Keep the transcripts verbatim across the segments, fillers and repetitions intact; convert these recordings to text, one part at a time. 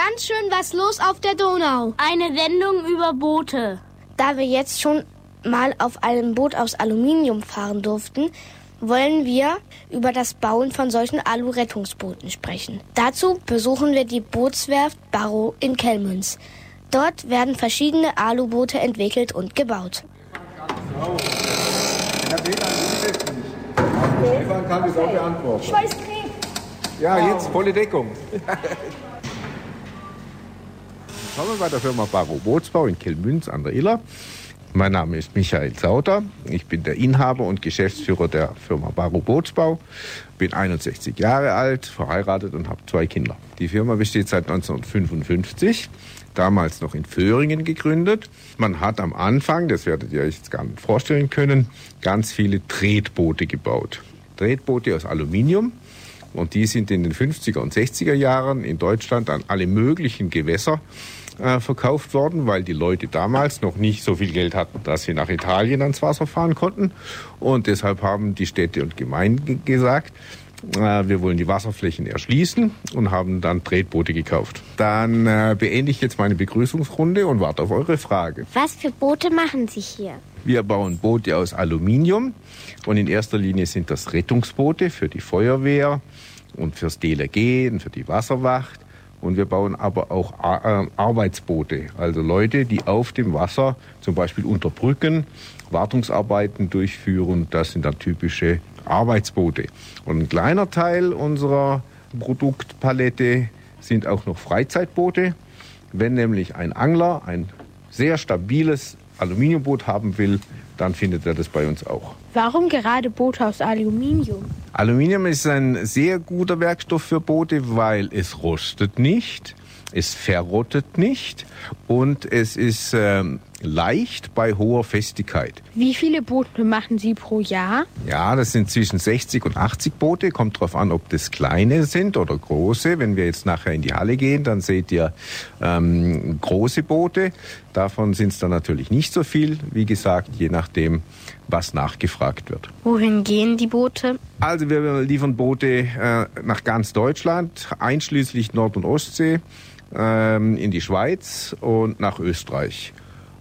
ganz schön was los auf der Donau. Eine Sendung über Boote. Da wir jetzt schon mal auf einem Boot aus Aluminium fahren durften, wollen wir über das Bauen von solchen Alu-Rettungsbooten sprechen. Dazu besuchen wir die Bootswerft Barrow in Kellmünz. Dort werden verschiedene Aluboote entwickelt und gebaut. Stefan kann das auch beantworten. Ich weiß nicht. Ja, jetzt volle Deckung. Kommen wir bei der Firma Barrow Bootsbau in Kellmünz an der Iller. Mein Name ist Michael Sauter. Ich bin der Inhaber und Geschäftsführer der Firma Barrow Bootsbau. Bin einundsechzig Jahre alt, verheiratet und habe zwei Kinder. Die Firma besteht seit neunzehnhundertfünfundfünfzig, damals noch in Vöhringen gegründet. Man hat am Anfang, das werdet ihr euch jetzt gar nicht vorstellen können, ganz viele Tretboote gebaut. Tretboote aus Aluminium. Und die sind in den fünfziger und sechziger Jahren in Deutschland an alle möglichen Gewässer äh, verkauft worden, weil die Leute damals noch nicht so viel Geld hatten, dass sie nach Italien ans Wasser fahren konnten. Und deshalb haben die Städte und Gemeinden gesagt, äh, wir wollen die Wasserflächen erschließen und haben dann Tretboote gekauft. Dann äh, beende ich jetzt meine Begrüßungsrunde und warte auf eure Frage. Was für Boote machen Sie hier? Wir bauen Boote aus Aluminium und in erster Linie sind das Rettungsboote für die Feuerwehr und fürs D L R G und für die Wasserwacht. Und wir bauen aber auch Ar- äh, Arbeitsboote, also Leute, die auf dem Wasser zum Beispiel unter Brücken Wartungsarbeiten durchführen. Das sind dann typische Arbeitsboote. Und ein kleiner Teil unserer Produktpalette sind auch noch Freizeitboote. Wenn nämlich ein Angler ein sehr stabiles Aluminiumboot haben will, dann findet er das bei uns auch. Warum gerade Boote aus Aluminium? Aluminium ist ein sehr guter Werkstoff für Boote, weil es rostet nicht, es verrottet nicht und es ist ähm, leicht bei hoher Festigkeit. Wie viele Boote machen Sie pro Jahr? Ja, das sind zwischen sechzig und achtzig Boote. Kommt drauf an, ob das kleine sind oder große. Wenn wir jetzt nachher in die Halle gehen, dann seht ihr ähm, große Boote. Davon sind es dann natürlich nicht so viel. Wie gesagt, je nachdem, was nachgefragt wird. Wohin gehen die Boote? Also wir liefern Boote äh, nach ganz Deutschland, einschließlich Nord- und Ostsee, ähm, in die Schweiz und nach Österreich.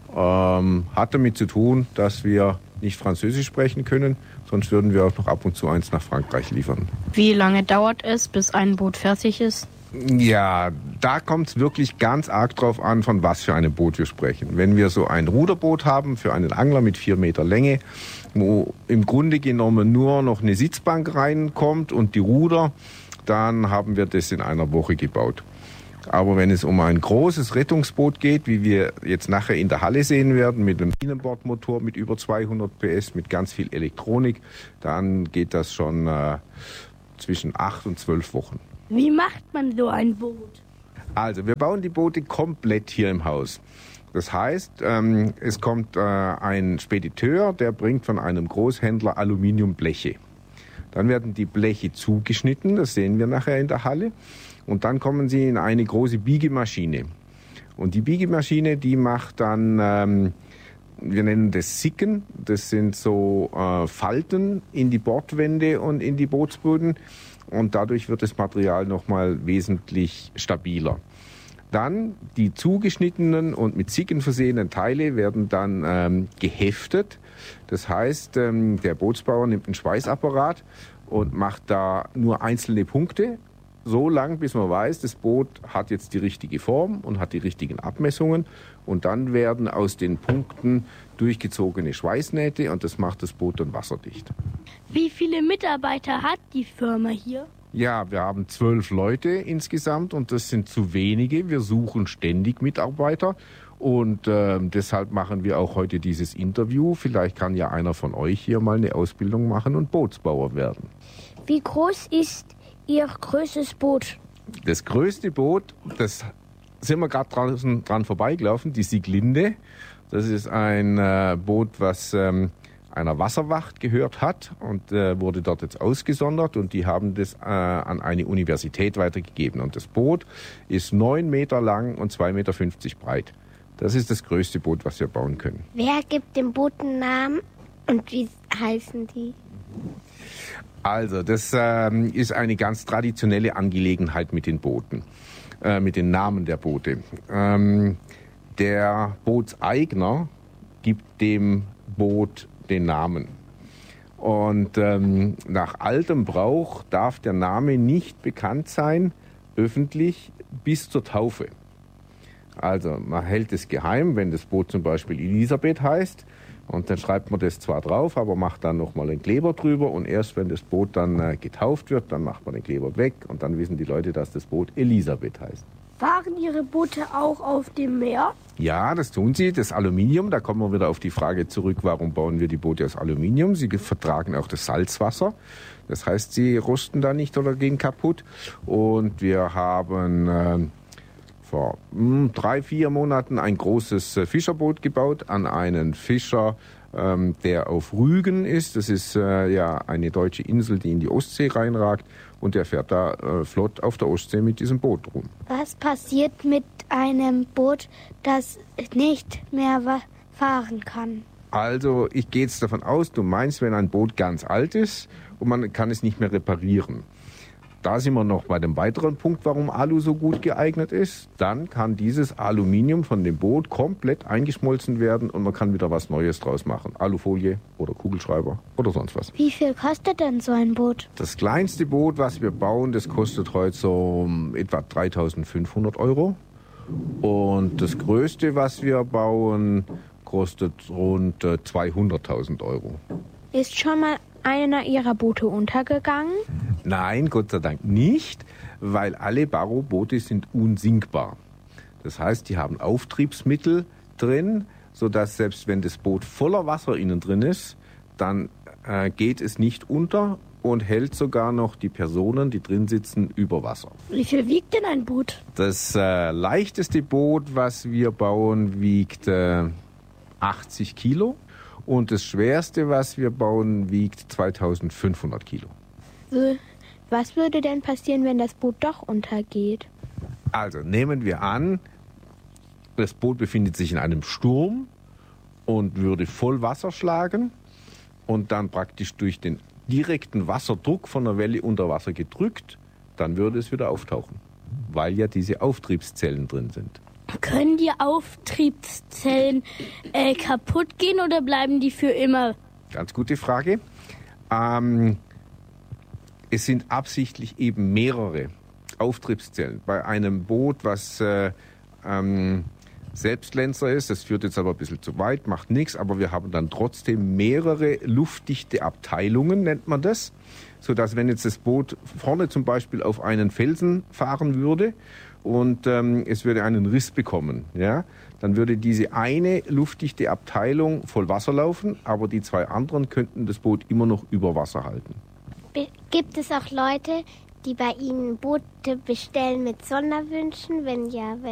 Ähm, hat damit zu tun, dass wir nicht Französisch sprechen können, sonst würden wir auch noch ab und zu eins nach Frankreich liefern. Wie lange dauert es, bis ein Boot fertig ist? Ja, da kommt es wirklich ganz arg drauf an, von was für einem Boot wir sprechen. Wenn wir so ein Ruderboot haben für einen Angler mit vier Meter Länge, wo im Grunde genommen nur noch eine Sitzbank reinkommt und die Ruder, dann haben wir das in einer Woche gebaut. Aber wenn es um ein großes Rettungsboot geht, wie wir jetzt nachher in der Halle sehen werden, mit einem Binnenbordmotor mit über zweihundert P S, mit ganz viel Elektronik, dann geht das schon äh, zwischen acht und zwölf Wochen. Wie macht man so ein Boot? Also, wir bauen die Boote komplett hier im Haus. Das heißt, ähm, es kommt äh, ein Spediteur, der bringt von einem Großhändler Aluminiumbleche. Dann werden die Bleche zugeschnitten, das sehen wir nachher in der Halle. Und dann kommen sie in eine große Biegemaschine. Und die Biegemaschine, die macht dann, ähm, wir nennen das Sicken, das sind so äh, Falten in die Bordwände und in die Bootsböden. Und dadurch wird das Material nochmal wesentlich stabiler. Dann die zugeschnittenen und mit Sicken versehenen Teile werden dann ähm, geheftet. Das heißt, ähm, der Bootsbauer nimmt einen Schweißapparat und macht da nur einzelne Punkte. So lang, bis man weiß, das Boot hat jetzt die richtige Form und hat die richtigen Abmessungen. Und dann werden aus den Punkten durchgezogene Schweißnähte und das macht das Boot dann wasserdicht. Wie viele Mitarbeiter hat die Firma hier? Ja, wir haben zwölf Leute insgesamt und das sind zu wenige. Wir suchen ständig Mitarbeiter und äh, deshalb machen wir auch heute dieses Interview. Vielleicht kann ja einer von euch hier mal eine Ausbildung machen und Bootsbauer werden. Wie groß ist Ihr größtes Boot? Das größte Boot, das sind wir gerade draußen dran vorbeigelaufen, die Sieglinde. Das ist ein äh, Boot, was ähm, einer Wasserwacht gehört hat und äh, wurde dort jetzt ausgesondert und die haben das äh, an eine Universität weitergegeben. Und das Boot ist neun Meter lang und zwei Meter fünfzig breit. Das ist das größte Boot, was wir bauen können. Wer gibt dem Boot einen Namen und wie heißen die? Also, das ähm, ist eine ganz traditionelle Angelegenheit mit den Booten, äh, mit den Namen der Boote. Ähm, der Bootseigner gibt dem Boot den Namen. Und ähm, nach altem Brauch darf der Name nicht bekannt sein, öffentlich, bis zur Taufe. Also man hält es geheim, wenn das Boot zum Beispiel Elisabeth heißt, und dann schreibt man das zwar drauf, aber macht dann nochmal einen Kleber drüber, und erst wenn das Boot dann äh, getauft wird, dann macht man den Kleber weg, und dann wissen die Leute, dass das Boot Elisabeth heißt. Fahren Ihre Boote auch auf dem Meer? Ja, das tun sie. Das Aluminium, da kommen wir wieder auf die Frage zurück, warum bauen wir die Boote aus Aluminium? Sie vertragen auch das Salzwasser. Das heißt, sie rosten da nicht oder gehen kaputt. Und wir haben äh, vor mh, drei, vier Monaten ein großes äh, Fischerboot gebaut an einen Fischer, ähm, der auf Rügen ist. Das ist äh, ja eine deutsche Insel, die in die Ostsee reinragt. Und der fährt da äh, flott auf der Ostsee mit diesem Boot rum. Was passiert mit einem Boot, das nicht mehr fahren kann? Also ich gehe jetzt davon aus, du meinst, wenn ein Boot ganz alt ist und man kann es nicht mehr reparieren. Da sind wir noch bei dem weiteren Punkt, warum Alu so gut geeignet ist. Dann kann dieses Aluminium von dem Boot komplett eingeschmolzen werden und man kann wieder was Neues draus machen. Alufolie oder Kugelschreiber oder sonst was. Wie viel kostet denn so ein Boot? Das kleinste Boot, was wir bauen, das kostet heute so etwa dreitausendfünfhundert Euro. Und das größte, was wir bauen, kostet rund zweihunderttausend Euro. Ist schon mal einer Ihrer Boote untergegangen? Nein, Gott sei Dank nicht, weil alle Barrow-Boote sind unsinkbar. Das heißt, die haben Auftriebsmittel drin, sodass selbst wenn das Boot voller Wasser innen drin ist, dann äh, geht es nicht unter und hält sogar noch die Personen, die drin sitzen, über Wasser. Wie viel wiegt denn ein Boot? Das äh, leichteste Boot, was wir bauen, wiegt äh, achtzig Kilo. Und das schwerste, was wir bauen, wiegt zweitausendfünfhundert Kilo. Was würde denn passieren, wenn das Boot doch untergeht? Also nehmen wir an, das Boot befindet sich in einem Sturm und würde voll Wasser schlagen und dann praktisch durch den direkten Wasserdruck von der Welle unter Wasser gedrückt, dann würde es wieder auftauchen, weil ja diese Auftriebszellen drin sind. Können die Auftriebszellen äh, kaputt gehen oder bleiben die für immer? Ganz gute Frage. Ähm, es sind absichtlich eben mehrere Auftriebszellen. Bei einem Boot, was äh, ähm, Selbstlenzer ist, das führt jetzt aber ein bisschen zu weit, macht nichts, aber wir haben dann trotzdem mehrere luftdichte Abteilungen, nennt man das, sodass wenn jetzt das Boot vorne zum Beispiel auf einen Felsen fahren würde, und ähm, es würde einen Riss bekommen, ja, dann würde diese eine luftdichte Abteilung voll Wasser laufen, aber die zwei anderen könnten das Boot immer noch über Wasser halten. Gibt es auch Leute, die bei Ihnen Boote bestellen mit Sonderwünschen? Wenn ja,